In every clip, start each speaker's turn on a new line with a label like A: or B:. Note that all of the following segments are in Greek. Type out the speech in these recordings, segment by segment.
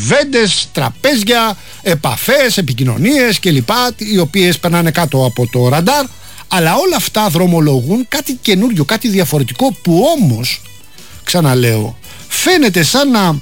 A: κουβέντες, τραπέζια, επαφές, επικοινωνίες κλπ, οι οποίες περνάνε κάτω από το ραντάρ, αλλά όλα αυτά δρομολογούν κάτι καινούριο, κάτι διαφορετικό, που όμως, ξαναλέω, φαίνεται σαν να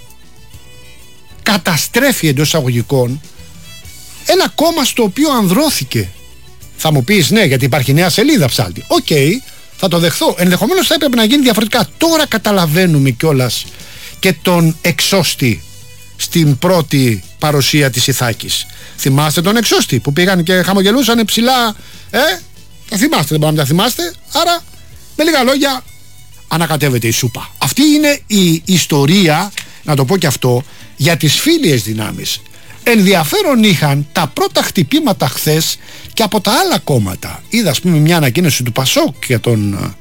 A: καταστρέφει εντός εισαγωγικών ένα κόμμα στο οποίο ανδρώθηκε. Θα μου πεις ναι, γιατί υπάρχει νέα σελίδα, Ψάλτη. Οκ, θα το δεχθώ. Ενδεχομένως θα έπρεπε να γίνει διαφορετικά. Τώρα καταλαβαίνουμε κιόλας και τον εξώστη στην πρώτη παρουσία της Ιθάκης. Θυμάστε τον εξώστη που πήγαν και χαμογελούσαν ψηλά? Τα θυμάστε, δεν μπορείτε να τα θυμάστε? Άρα, με λίγα λόγια, ανακατεύεται η σούπα. Αυτή είναι η ιστορία, να το πω και αυτό, για τις φίλιες δυνάμεις. Ενδιαφέρον είχαν τα πρώτα χτυπήματα χθες και από τα άλλα κόμματα. Είδα, ας πούμε, μια ανακοίνωση του Πασόκ για τον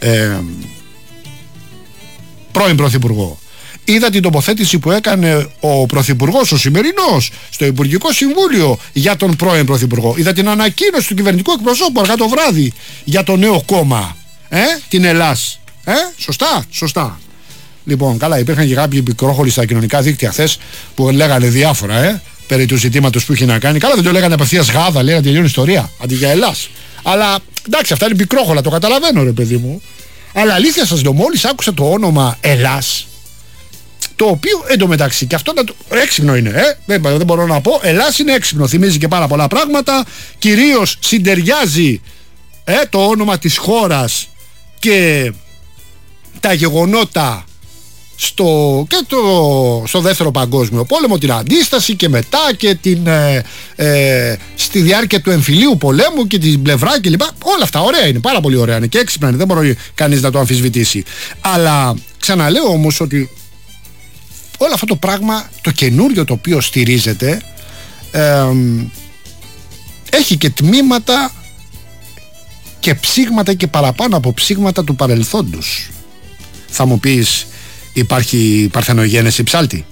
A: πρώην Πρωθυπουργό. Είδα την τοποθέτηση που έκανε ο Πρωθυπουργός, ο σημερινός, στο Υπουργικό Συμβούλιο για τον πρώην Πρωθυπουργό. Είδα την ανακοίνωση του κυβερνητικού εκπροσώπου αργά το βράδυ για το νέο κόμμα, την Ελλάς. Σωστά. Λοιπόν, καλά, υπήρχαν και κάποιοι πικρόχολοι στα κοινωνικά δίκτυα χθες που λέγανε διάφορα, περί του ζητήματος που είχε να κάνει. Καλά, δεν το λέγανε απευθείας γάδα, λέγανε τελειώνει ιστορία, αντί για Ελλάς. Αλλά εντάξει, αυτά είναι πικρόχολα, το καταλαβαίνω, ρε παιδί μου. Αλλά αλήθεια σας λέω, μόλις άκουσα το όνομα Ελλάς, το οποίο εντωμεταξύ και αυτό έξυπνο είναι, δεν μπορώ να πω. Ελλάς είναι έξυπνο, θυμίζει και πάρα πολλά πράγματα. Κυρίως συντεριάζει το όνομα της χώρας και τα γεγονότα στο δεύτερο παγκόσμιο πόλεμο, την αντίσταση και μετά και στη διάρκεια του εμφυλίου πολέμου και την πλευρά κλπ. Όλα αυτά ωραία είναι, πάρα πολύ ωραία είναι και έξυπνα είναι, δεν μπορεί κανείς να το αμφισβητήσει. Αλλά ξαναλέω όμως ότι όλο αυτό το πράγμα, το καινούριο το οποίο στηρίζεται, έχει και τμήματα και ψήγματα και παραπάνω από ψήγματα του παρελθόντος. Θα μου πεις, υπάρχει παρθενογένεση, Ψάλτη?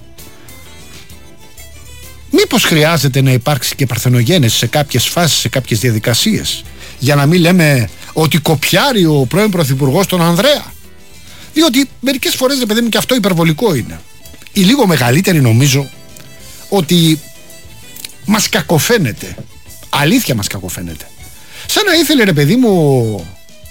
A: Μήπως χρειάζεται να υπάρξει και παρθενογένεση σε κάποιες φάσεις, σε κάποιες διαδικασίες, για να μην λέμε ότι κοπιάρει ο πρώην Πρωθυπουργός τον Ανδρέα? Διότι μερικές φορές, ρε παιδί μου, και αυτό υπερβολικό είναι. Η λίγο μεγαλύτερη νομίζω ότι μας κακοφαίνεται. Αλήθεια μας κακοφαίνεται. Σαν να ήθελε, ρε παιδί μου,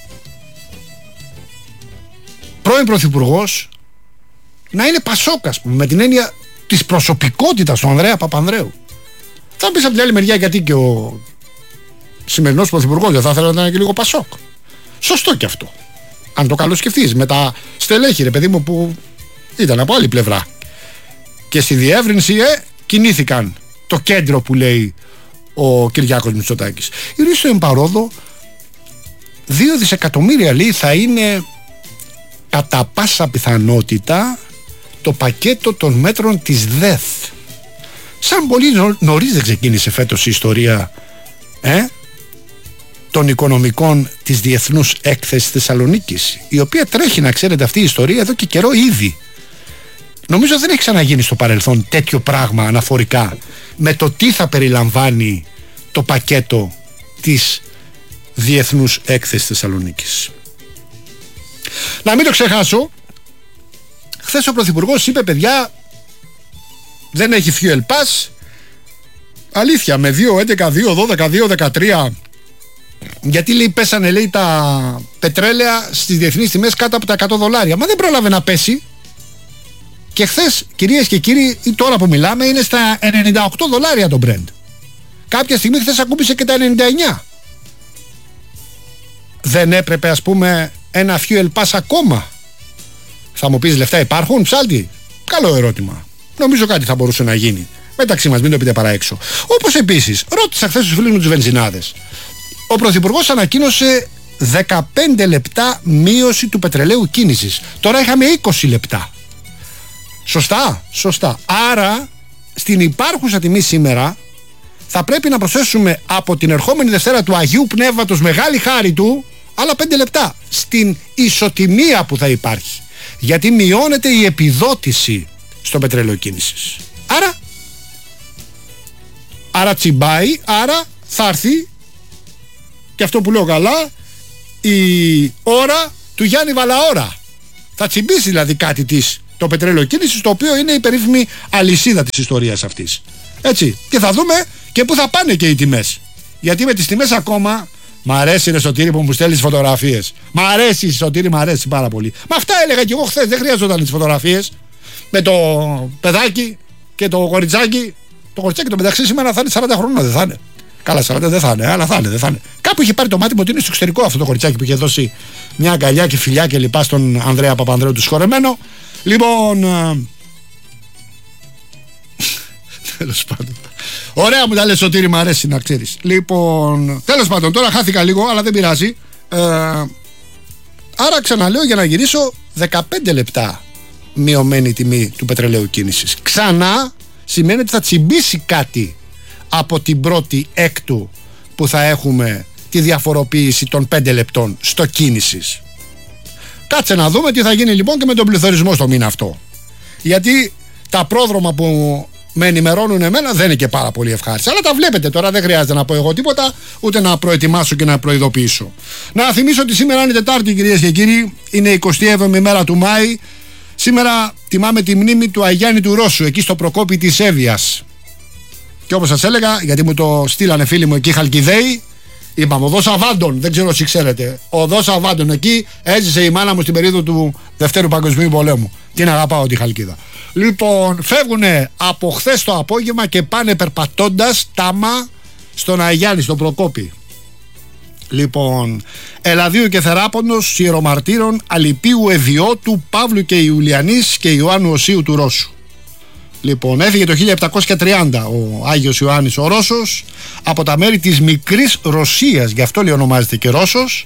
A: πρώην Πρωθυπουργός να είναι Πασόκ, ας πούμε, με την έννοια της προσωπικότητας του Ανδρέα Παπανδρέου. Θα πεις από την άλλη μεριά, γιατί και ο σημερινός Πρωθυπουργός δεν θα ήθελε να είναι και λίγο Πασόκ. Σωστό και αυτό, αν το καλοσκεφτείς, με τα στελέχη, ρε παιδί μου, που ήταν από άλλη πλευρά. Και στη διεύρυνση κινήθηκαν το κέντρο που λέει ο Κυριάκος Μητσοτάκης. Η Ρίστο εμπαρόδο 2 δισεκατομμύρια λέει θα είναι κατά πάσα πιθανότητα το πακέτο των μέτρων της ΔΕΘ. Σαν πολύ νωρίς δεν ξεκίνησε φέτος η ιστορία των οικονομικών της Διεθνούς Έκθεσης Θεσσαλονίκης, η οποία τρέχει, να ξέρετε, αυτή η ιστορία εδώ και καιρό ήδη. Νομίζω δεν έχει ξαναγίνει στο παρελθόν τέτοιο πράγμα αναφορικά με το τι θα περιλαμβάνει το πακέτο της Διεθνούς Έκθεσης Θεσσαλονίκης. Να μην το ξεχάσω, χθες ο Πρωθυπουργός είπε, παιδιά, δεν έχει fuel pass. Αλήθεια, με 2.11, 2.12, 2.13, γιατί λέει πέσανε, λέει, τα πετρέλαια στις διεθνείς τιμές κάτω από τα $100. Μα δεν πρόλαβε να πέσει. Και χθες, κυρίες και κύριοι, ή τώρα που μιλάμε, είναι στα $98 το Brent. Κάποια στιγμή χθες ακούμπησε και τα 99. Δεν έπρεπε, ας πούμε, ένα fuel pass ακόμα? Θα μου πεις, λεφτά υπάρχουν, Ψάλτη? Καλό ερώτημα. Νομίζω κάτι θα μπορούσε να γίνει. Μεταξύ μας, μην το πείτε παρά έξω. Όπως επίσης, ρώτησα χθες τους φίλους μου τους βενζινάδες. Ο Πρωθυπουργός ανακοίνωσε 15 λεπτά μείωση του πετρελαίου κίνησης. Τώρα είχαμε 20 λεπτά. Σωστά. Άρα, στην υπάρχουσα τιμή σήμερα θα πρέπει να προσθέσουμε από την ερχόμενη Δευτέρα του Αγίου Πνεύματος, μεγάλη χάρη του, άλλα 5 λεπτά στην ισοτιμία που θα υπάρχει. Γιατί μειώνεται η επιδότηση στο πετρέλαιο κίνησης. Άρα τσιμπάει, άρα θα έρθει, και αυτό που λέω καλά, η ώρα του Γιάννη Βαλαώρα. Θα τσιμπήσει δηλαδή κάτι της το πετρέλαιο κίνησης, το οποίο είναι η περίφημη αλυσίδα της ιστορίας αυτής. Έτσι. Και θα δούμε και πού θα πάνε και οι τιμές. Γιατί με τις τιμές ακόμα. Μ' αρέσει, ρε Σωτήρη, που μου στέλνεις φωτογραφίες. Μ' αρέσει, Σωτήρη, μ' αρέσει πάρα πολύ. Μα αυτά έλεγα και εγώ χθες. Δεν χρειαζόταν τις φωτογραφίες. Με το παιδάκι και το κοριτσάκι. Το κοριτσάκι το μεταξύ σήμερα θα είναι 40 χρόνια, δεν θα είναι. Καλά, 40 δεν θα είναι, αλλά θα είναι, δεν θα είναι. Κάπου είχε πάρει το μάτι μου ότι είναι στο εξωτερικό αυτό το κοριτσάκι που είχε δώσει μια αγκαλιά και φιλιά και λοιπά στον Ανδρέα Παπανδρέου του σχορεμένο. Λοιπόν. Τέλος πάντων. Ωραία μου τα λες, Σωτήρη, μου αρέσει να ξέρεις. Λοιπόν, τέλος πάντων, τώρα χάθηκα λίγο, αλλά δεν πειράζει. Άρα ξαναλέω, για να γυρίσω, 15 λεπτά μειωμένη τιμή του πετρελαίου κίνησης. Ξανά σημαίνει ότι θα τσιμπήσει κάτι από την πρώτη έκτου που θα έχουμε τη διαφοροποίηση των 5 λεπτών στο κίνησης. Κάτσε να δούμε τι θα γίνει λοιπόν και με τον πληθωρισμό στο μήνα αυτό. Γιατί τα πρόδρομα που με ενημερώνουν εμένα δεν είναι και πάρα πολύ ευχάριστα. Αλλά τα βλέπετε τώρα, δεν χρειάζεται να πω εγώ τίποτα, ούτε να προετοιμάσω και να προειδοποιήσω. Να θυμίσω ότι σήμερα είναι Τετάρτη, κυρίες και κύριοι, είναι η 27η μέρα του Μάη. Σήμερα τιμάμε τη μνήμη του Αγιάννη του Ρώσου, εκεί στο Προκόπη της Εύβοιας. Και όπως σας έλεγα, γιατί μου το στείλανε φίλοι μου εκεί Χαλκιδαίοι, είπαμε οδός Αβάντων, δεν ξέρω όσοι ξέρετε. Οδός Αβάντων, εκεί έζησε η μάνα μου στην περίοδο του Δευτέρου Παγκοσμίου Πολέμου. Την αγαπάω τη Χαλκίδα. Λοιπόν, φεύγουνε από χθες το απόγευμα και πάνε περπατώντας τάμα στον Αγιάννη, στον Προκόπη. Λοιπόν, Ελαδίου και Θεράποντος, Ιερομαρτύρων, Αλιπίου, Ευιώτου, Παύλου και Ιουλιανής και Ιωάννου Οσίου του Ρώσου. Λοιπόν, έφυγε το 1730 ο Άγιος Ιωάννης ο Ρώσος από τα μέρη της Μικρής Ρωσίας, γι' αυτό λέει ονομάζεται και Ρώσος,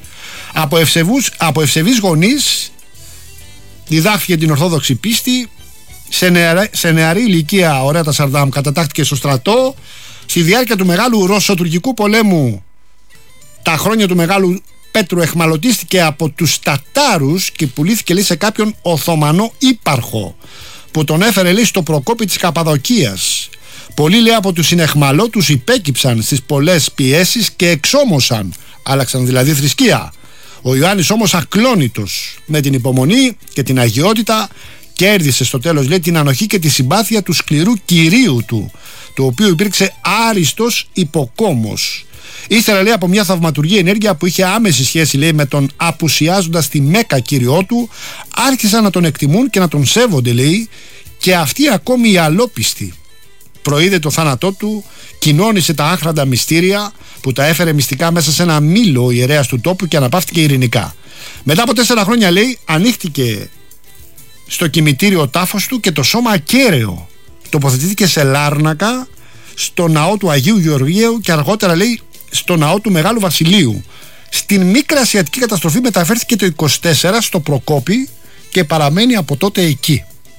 A: από ευσεβείς γονείς, διδάχθηκε την Ορθόδοξη πίστη, σε νεαρή ηλικία, ωραία τα Σαρδάμ, κατατάχθηκε στο στρατό, στη διάρκεια του Μεγάλου Ρωσοτουρκικού πολέμου, τα χρόνια του Μεγάλου Πέτρου, εχμαλωτίστηκε από τους Τατάρους και πουλήθηκε λέει σε κάποιον Οθωμανό ύπαρχο που τον έφερε λέει στο Προκόπη της Καπαδοκίας. Πολλοί λέει από τους συνεχμαλώτους υπέκυψαν στις πολλές πιέσεις και εξόμωσαν, άλλαξαν δηλαδή θρησκεία. Ο Ιωάννης όμως ακλόνητος με την υπομονή και την αγιότητα κέρδισε στο τέλος λέει την ανοχή και τη συμπάθεια του σκληρού κυρίου του, το οποίο υπήρξε άριστος υποκόμος. Ύστερα λέει από μια θαυματουργή ενέργεια που είχε άμεση σχέση λέει με τον απουσιάζοντα στη Μέκα κύριό του, άρχισαν να τον εκτιμούν και να τον σέβονται λέει και αυτοί ακόμη οι αλόπιστοι. Προείδε το θάνατό του, κοινώνησε τα άχραντα μυστήρια που τα έφερε μυστικά μέσα σε ένα μήλο ο ιερέας του τόπου και αναπαύτηκε ειρηνικά. Μετά από 4 χρόνια λέει ανοίχτηκε στο κημητήριο τάφος του και το σώμα ακέραιο τοποθετήθηκε σε Λάρνακα, στο ναό του Αγίου Γεωργίου και αργότερα λέει στο ναό του Μεγάλου Βασιλείου. Στην Μικρά Ασιατική καταστροφή μεταφέρθηκε το 24 στο Προκόπη και παραμένει από τότε εκεί.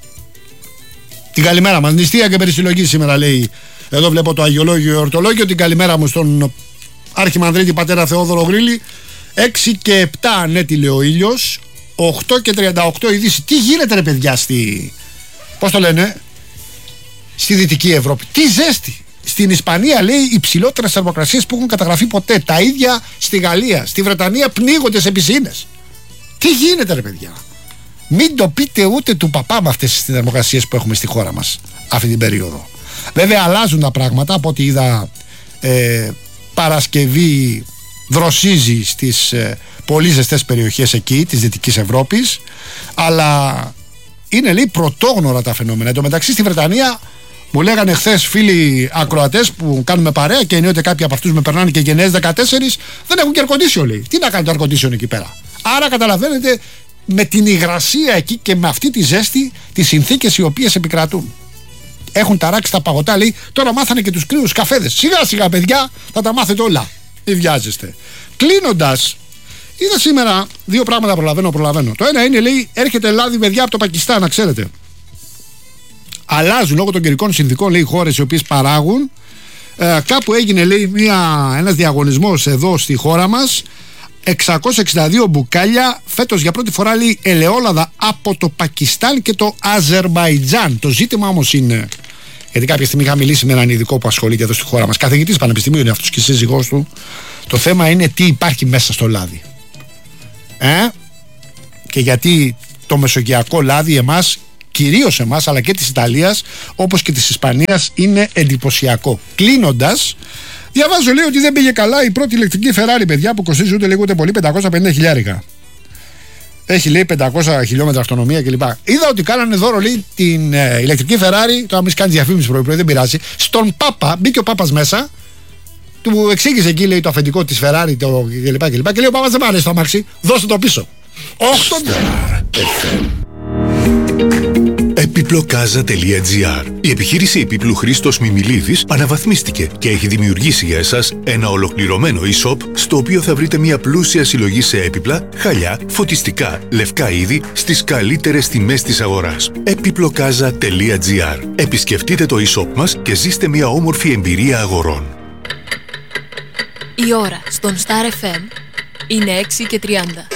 A: Την καλημέρα μας, νηστεία και περισυλλογή σήμερα λέει. Εδώ βλέπω το Αγιολόγιο Ορτολόγιο. Την καλημέρα μου στον Αρχιμανδρίτη πατέρα Θεόδωρο Γρήλη. 6 και 7 ανέτειλε ο ήλιος, 8 και 38 η Δύση. Τι γίνεται ρε παιδιά πώς το λένε, στη Δυτική Ευρώπη. Τι ζέστη. Στην Ισπανία λέει υψηλότερες θερμοκρασίες που έχουν καταγραφεί ποτέ. Τα ίδια στη Γαλλία. Στη Βρετανία πνίγονται σε πισίνες. Τι γίνεται ρε παιδιά. Μην το πείτε ούτε του παπά με αυτές τις θερμοκρασίες που έχουμε στη χώρα μας αυτή την περίοδο. Βέβαια αλλάζουν τα πράγματα. Από ό,τι είδα Παρασκευή δροσίζει στις πολύ ζεστές περιοχές εκεί της Δυτικής Ευρώπης, αλλά είναι λέει πρωτόγνωρα τα φαινόμενα. Εν τω μεταξύ στη Βρετανία μου λέγανε χθες φίλοι ακροατές που κάνουμε παρέα και εννοείται κάποιοι από αυτούς με περνάνε και γενναίες 14, δεν έχουν και air condition λέει. Τι να κάνει το air condition εκεί πέρα. Άρα καταλαβαίνετε με την υγρασία εκεί και με αυτή τη ζέστη τις συνθήκες οι οποίες επικρατούν. Έχουν ταράξει τα παγωτά λέει, τώρα μάθανε και τους κρύους καφέδες. Σιγά σιγά παιδιά θα τα μάθετε όλα. Μην βιάζεστε. Κλείνοντας, είδα σήμερα 2 πράγματα προλαβαίνω. Το ένα είναι λέει έρχεται λάδι παιδιά από το Πακιστάν, να ξέρετε. Αλλάζουν λόγω των καιρικών συνθηκών λέει χώρες οι οποίες παράγουν. Κάπου έγινε λέει ένας διαγωνισμός εδώ στη χώρα μας, 662 μπουκάλια φέτος για πρώτη φορά λέει ελαιόλαδα από το Πακιστάν και το Αζερμπαϊτζάν. Το ζήτημα όμως είναι, γιατί κάποια στιγμή είχα μιλήσει με έναν ειδικό που ασχολείται εδώ στη χώρα μας, καθηγητής πανεπιστημίου είναι αυτός και η σύζυγός του, το θέμα είναι τι υπάρχει μέσα στο λάδι και γιατί το μεσογειακό λάδι εμάς κυρίως εμάς, αλλά και της Ιταλίας, όπως και της Ισπανίας, είναι εντυπωσιακό. Κλείνοντας, διαβάζω, λέει, ότι δεν πήγε καλά η πρώτη ηλεκτρική Ferrari, παιδιά, που κοστίζει ούτε λίγο ούτε πολύ 550 χιλιάρικα. Έχει, λέει, 500 χιλιόμετρα αυτονομία κλπ. Είδα ότι κάνανε δώρο, λέει, την ηλεκτρική Ferrari. Τώρα μη κάνει διαφήμιση πρωί-πρωί, δεν πειράζει. Στον Πάπα, μπήκε ο Πάπας μέσα, του εξήγησε εκεί, λέει, το αφεντικό της Ferrari κλπ. Και λέει ο Πάπας, δεν μ' αρέσει το αμάξι, δώστε το πίσω. 8.
B: Επιπλοκάζα.gr. Η επιχείρηση επίπλου Χρήστος Μιμιλίδης αναβαθμίστηκε και έχει δημιουργήσει για εσάς ένα ολοκληρωμένο e-shop, στο οποίο θα βρείτε μια πλούσια συλλογή σε έπιπλα, χαλιά, φωτιστικά, λευκά είδη στις καλύτερες τιμές της αγοράς. Επιπλοκάζα.gr. Επισκεφτείτε το e-shop μας και ζήστε μια όμορφη εμπειρία αγορών.
C: Η ώρα στον Star FM είναι 6:30.